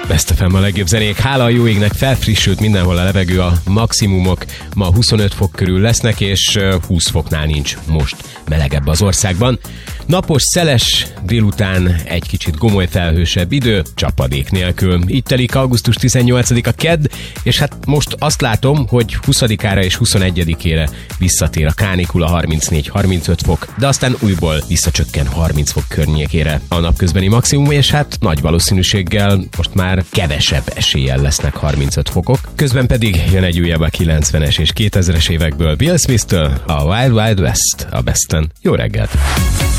Best FM a legjobb zenék. Hála a jó égnek, felfrissült mindenhol a levegő, a maximumok ma 25 fok körül lesznek, és 20 foknál nincs most melegebb az országban. Napos, szeles, délután egy kicsit gomoly felhősebb idő, csapadék nélkül. Így telik augusztus 18-a kedd, és hát most azt látom, hogy 20-ára és 21-ére visszatér a kánikula, 34-35 fok, de aztán újból visszacsökken 30 fok környékére a napközbeni maximum, és hát nagy valószínűséggel most már kevesebb eséllyel lesznek 35 fokok. Közben pedig jön egy újabb a 90-es és 2000-es évekből Bill Smith-től, a Wild Wild West a Besten. Jó reggelt!